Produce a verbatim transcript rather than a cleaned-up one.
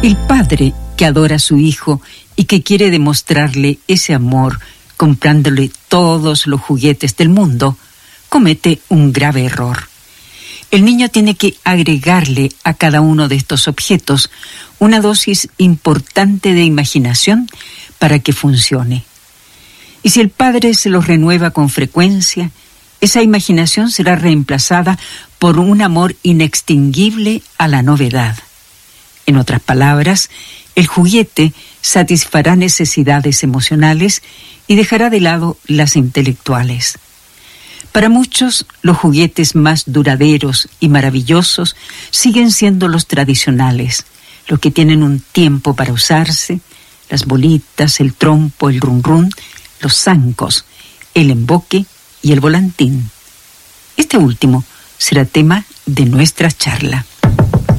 El padre que adora a su hijo y que quiere demostrarle ese amor comprándole todos los juguetes del mundo, comete un grave error. El niño tiene que agregarle a cada uno de estos objetos una dosis importante de imaginación para que funcione. Y si el padre se los renueva con frecuencia, esa imaginación será reemplazada por un amor inextinguible a la novedad. En otras palabras, el juguete satisfará necesidades emocionales y dejará de lado las intelectuales. Para muchos, los juguetes más duraderos y maravillosos siguen siendo los tradicionales, los que tienen un tiempo para usarse, las bolitas, el trompo, el run run, los zancos, el emboque y el volantín. Este último será tema de nuestra charla.